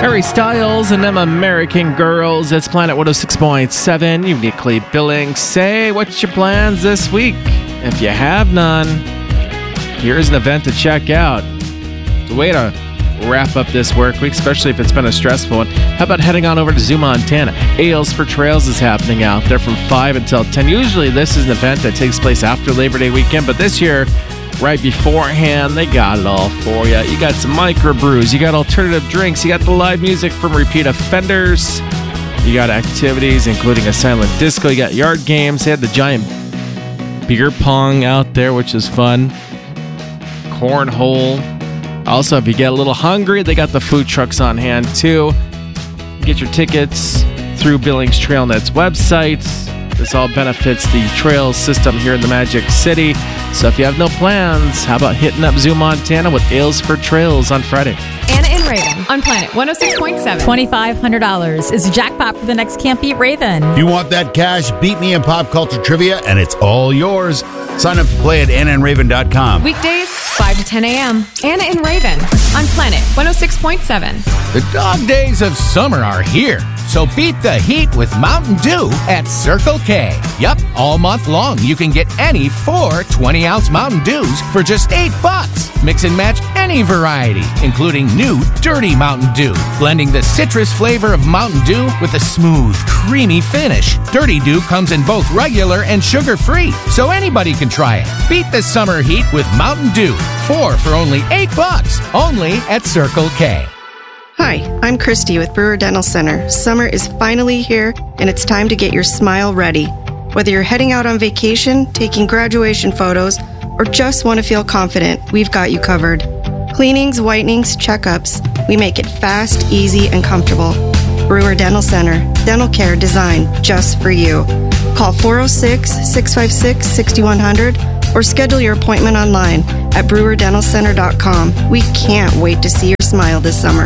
Harry Styles and them American Girls. It's Planet 106.7, uniquely billing. Say, what's your plans this week? If you have none, here's an event to check out. It's a way to wrap up this work week, especially if it's been a stressful one. How about heading on over to Zoo, Montana? Ales for Trails is happening out there from 5 until 10. Usually this is an event that takes place after Labor Day weekend, but this year, right beforehand, they got it all for you. You got some microbrews, you got alternative drinks, you got the live music from repeat offenders, you got activities including a silent disco, you got yard games. They had the giant beer pong out there, which is fun. Cornhole. Also, if you get a little hungry, they got the food trucks on hand too. Get your tickets through Billings Trailnet's website. This all benefits the trails system here in the Magic City. So if you have no plans, how about hitting up Zoo, Montana with Ales for Trails on Friday? Anna and Raven on Planet 106.7. $2,500 is the jackpot for the next Can't Beat Raven. If you want that cash, beat me in pop culture trivia, and it's all yours. Sign up to play at AnnaandRaven.com. Weekdays, 5 to 10 a.m. Anna and Raven on Planet 106.7. The dog days of summer are here, so beat the heat with Mountain Dew at Circle K. Yup, all month long you can get any 4 20-ounce Mountain Dews for just $8. Mix and match any variety, including new Dirty Mountain Dew, blending the citrus flavor of Mountain Dew with a smooth, creamy finish. Dirty Dew comes in both regular and sugar-free, so anybody can try it. Beat the summer heat with Mountain Dew. 4 for only $8, only at Circle K. Hi, I'm Christy with Brewer Dental Center. Summer is finally here, and it's time to get your smile ready. Whether you're heading out on vacation, taking graduation photos, or just want to feel confident, we've got you covered. Cleanings, whitenings, checkups, we make it fast, easy, and comfortable. Brewer Dental Center, dental care designed just for you. Call 406-656-6100 or schedule your appointment online at brewerdentalcenter.com. We can't wait to see your smile this summer.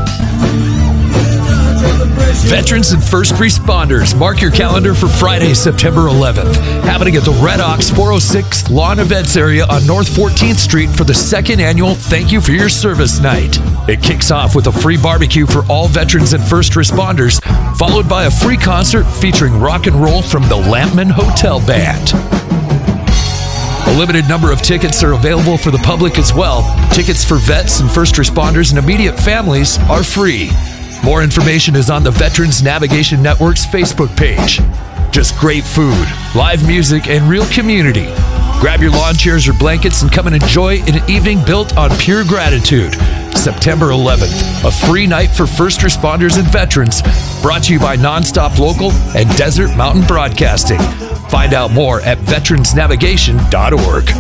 Veterans and first responders, mark your calendar for Friday, September 11th. Happening at the Red Ox 406 Lawn Events area on North 14th Street for the second annual Thank You for Your Service Night. It kicks off with a free barbecue for all veterans and first responders, followed by a free concert featuring rock and roll from the Lampman Hotel Band. A limited number of tickets are available for the public as well. Tickets for vets and first responders and immediate families are free. More information is on the Veterans Navigation Network's Facebook page. Just great food, live music, and real community. Grab your lawn chairs or blankets and come and enjoy an evening built on pure gratitude. September 11th, a free night for first responders and veterans, brought to you by Nonstop Local and Desert Mountain Broadcasting. Find out more at veteransnavigation.org.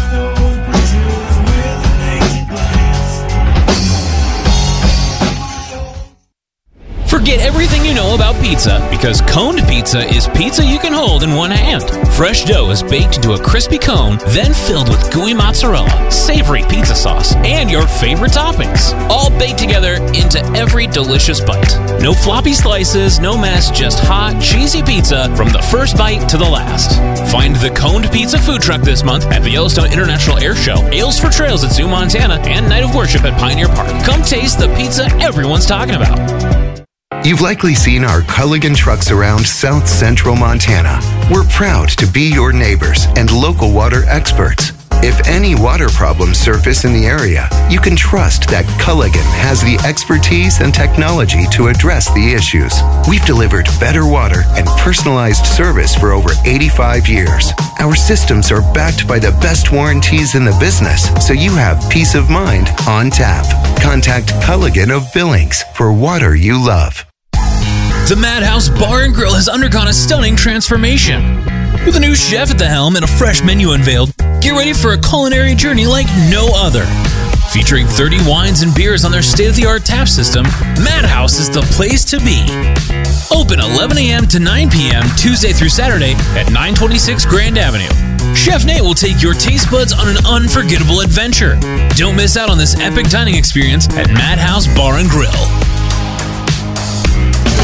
Forget everything you know about pizza, because coned pizza is pizza you can hold in one hand. Fresh dough is baked into a crispy cone, then filled with gooey mozzarella, savory pizza sauce, and your favorite toppings, all baked together into every delicious bite. No floppy slices, no mess, just hot, cheesy pizza from the first bite to the last. Find the coned pizza food truck this month at the Yellowstone International Air Show, Ales for Trails at Zoo, Montana, and Night of Worship at Pioneer Park. Come taste the pizza everyone's talking about. You've likely seen our Culligan trucks around South Central Montana. We're proud to be your neighbors and local water experts. If any water problems surface in the area, you can trust that Culligan has the expertise and technology to address the issues. We've delivered better water and personalized service for over 85 years. Our systems are backed by the best warranties in the business, so you have peace of mind on tap. Contact Culligan of Billings for water you love. The Madhouse Bar and Grill has undergone a stunning transformation. With a new chef at the helm and a fresh menu unveiled, get ready for a culinary journey like no other. Featuring 30 wines and beers on their state-of-the-art tap system, Madhouse is the place to be. Open 11 a.m. to 9 p.m. Tuesday through Saturday at 926 Grand Avenue. Chef Nate will take your taste buds on an unforgettable adventure. Don't miss out on this epic dining experience at Madhouse Bar and Grill.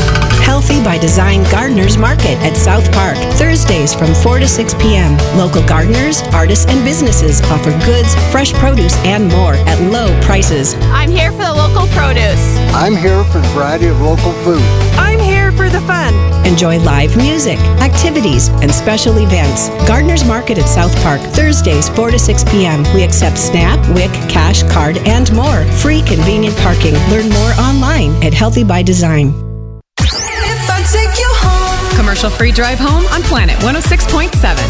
Healthy by Design Gardeners Market at South Park, Thursdays from 4 to 6 p.m. Local gardeners, artists, and businesses offer goods, fresh produce, and more at low prices. I'm here for the local produce. I'm here for the variety of local food. I'm here for the fun. Enjoy live music, activities, and special events. Gardeners Market at South Park, Thursdays 4 to 6 p.m. We accept SNAP, WIC, cash, card, and more. Free convenient parking. Learn more online at Healthy by Design. Commercial-free drive home on Planet 106.7.